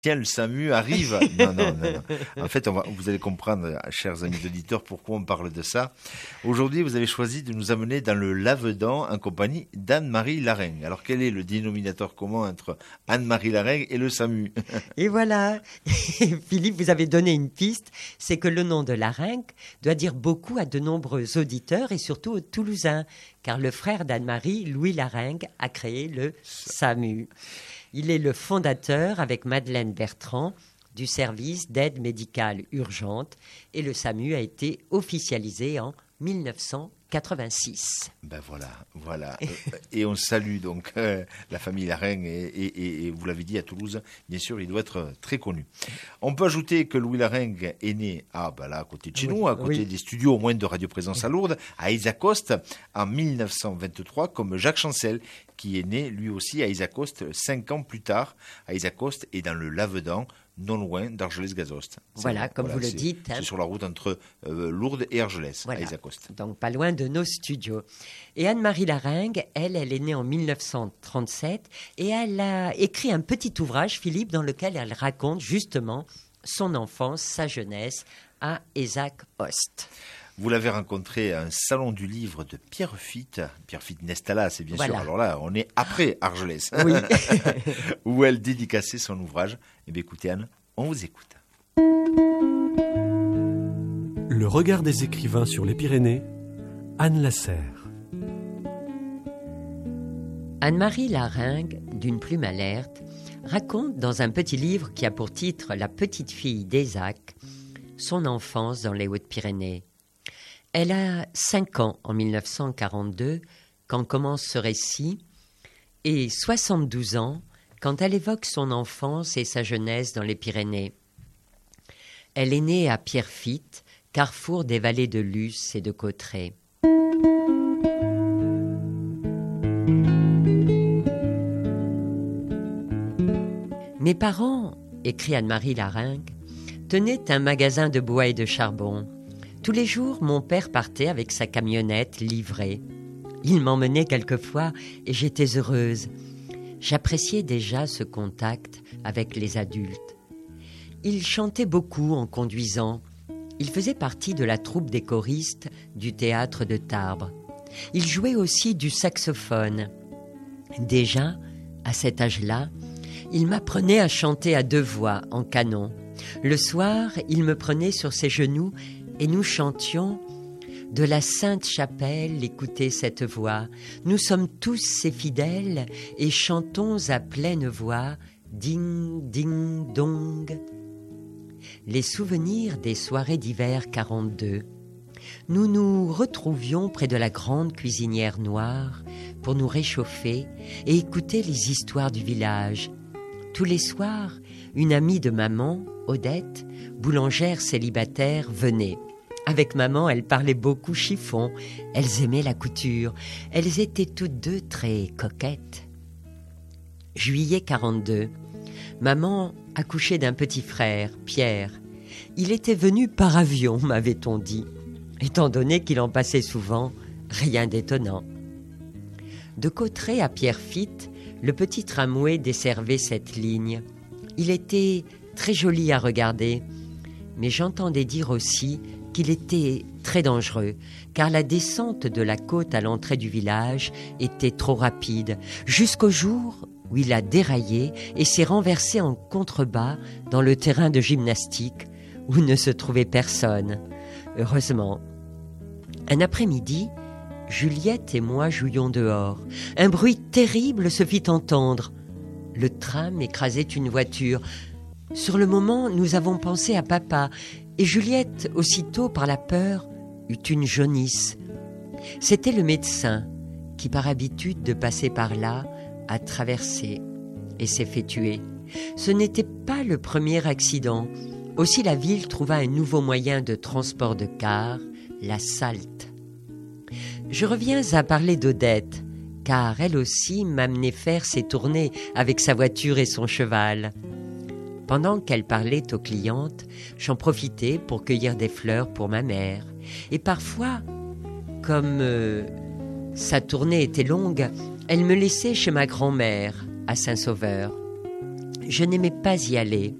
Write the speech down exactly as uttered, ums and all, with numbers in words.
Tiens, le SAMU arrive. Non, non, non, non. En fait, on va, vous allez comprendre, chers amis auditeurs, pourquoi on parle de ça. Aujourd'hui, vous avez choisi de nous amener dans le Lavedan en compagnie d'Anne-Marie Larengue. Alors, quel est le dénominateur commun entre Anne-Marie Larengue et le SAMU? Et voilà, Philippe, vous avez donné une piste, c'est que le nom de Larengue doit dire beaucoup à de nombreux auditeurs et surtout aux Toulousains, car le frère d'Anne-Marie, Louis Larengue, a créé le SAMU. Il est le fondateur, avec Madeleine Bertrand, du service d'aide médicale urgente et le SAMU a été officialisé en mille neuf cent quatre-vingt-six. Ben voilà, voilà. Et on salue donc euh, la famille Larengue et, et, et vous l'avez dit à Toulouse, bien sûr, il doit être très connu. On peut ajouter que Louis Larengue est né à, ben là, à côté de chez oui, nous, à côté oui. des studios au moins de Radio Présence à Lourdes, à Isacoste, en mille neuf cent vingt-trois, comme Jacques Chancel, qui est né lui aussi à Isacoste cinq ans plus tard, à Isacoste et dans le Lavedan, non loin d'Argelès-Gazost. Voilà, comme voilà, vous le dites. C'est hein. sur la route entre euh, Lourdes et Argelès, voilà. à Isacoste. Donc pas loin de nos studios. Et Anne-Marie Larengue, elle, elle est née en mille neuf cent trente-sept et elle a écrit un petit ouvrage, Philippe, dans lequel elle raconte justement son enfance, sa jeunesse à Isacoste. Vous l'avez rencontré à un salon du livre de Pierrefitte, Pierrefitte Nestala, c'est bien voilà. sûr. Alors là, on est après Argelès, oui. où elle dédicaçait son ouvrage. Eh bien, écoutez Anne, on vous écoute. Le regard des écrivains sur les Pyrénées, Anne Lasserre. Anne-Marie Larengue, d'une plume alerte, raconte dans un petit livre qui a pour titre « La petite fille d'Isaac » son enfance dans les Hautes-Pyrénées. Elle a cinq ans en mille neuf cent quarante-deux quand commence ce récit et soixante-douze ans quand elle évoque son enfance et sa jeunesse dans les Pyrénées. Elle est née à Pierrefitte, carrefour des vallées de Luce et de Cauterets. Mes parents, écrit Anne-Marie Larengue, tenaient un magasin de bois et de charbon. Tous les jours, mon père partait avec sa camionnette livrée. Il m'emmenait quelquefois et j'étais heureuse. J'appréciais déjà ce contact avec les adultes. Il chantait beaucoup en conduisant. Il faisait partie de la troupe des choristes du théâtre de Tarbes. Il jouait aussi du saxophone. Déjà, à cet âge-là, il m'apprenait à chanter à deux voix en canon. Le soir, il me prenait sur ses genoux et nous chantions « De la Sainte-Chapelle, écoutez cette voix. Nous sommes tous ses fidèles et chantons à pleine voix « Ding, ding, dong ». Les souvenirs des soirées d'hiver quarante-deux. Nous nous retrouvions près de la grande cuisinière noire pour nous réchauffer et écouter les histoires du village. Tous les soirs, une amie de maman, Odette, boulangère célibataire, venait. Avec maman, elle parlait beaucoup chiffon. Elles aimaient la couture. Elles étaient toutes deux très coquettes. Juillet quarante-deux. Maman accouchait d'un petit frère, Pierre. Il était venu par avion, m'avait-on dit. Étant donné qu'il en passait souvent, rien d'étonnant. De Cauterets à Pierrefitte, le petit tramway desservait cette ligne. Il était très joli à regarder, mais j'entendais dire aussi qu'il était très dangereux, car la descente de la côte à l'entrée du village était trop rapide, jusqu'au jour où il a déraillé et s'est renversé en contrebas dans le terrain de gymnastique où ne se trouvait personne. Heureusement. Un après-midi, Juliette et moi jouions dehors. Un bruit terrible se fit entendre. Le tram écrasait une voiture. Sur le moment, nous avons pensé à papa, et Juliette, aussitôt par la peur, eut une jaunisse. C'était le médecin qui, par habitude de passer par là, a traversé et s'est fait tuer. Ce n'était pas le premier accident. Aussi la ville trouva un nouveau moyen de transport de car, la Salte. Je reviens à parler d'Odette, car elle aussi m'amenait faire ses tournées avec sa voiture et son cheval. Pendant qu'elle parlait aux clientes, j'en profitais pour cueillir des fleurs pour ma mère. Et parfois, comme euh, sa tournée était longue, elle me laissait chez ma grand-mère, à Saint-Sauveur. je n'aimais pas y aller.